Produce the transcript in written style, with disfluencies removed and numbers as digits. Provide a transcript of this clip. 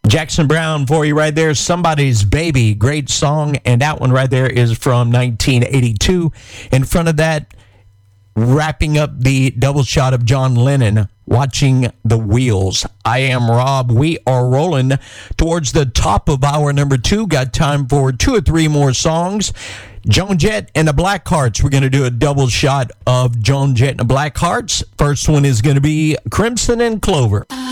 Jackson Browne for you right there. Somebody's Baby. Great song. And that one right there is from 1982. In front of that, wrapping up the double shot of John Lennon, Watching the Wheels. I am Rob. We are rolling towards the top of hour number 2. Got time for 2 or 3 more songs. Joan Jett and the Blackhearts. We're going to do a double shot of Joan Jett and the Blackhearts. First one is going to be Crimson and Clover.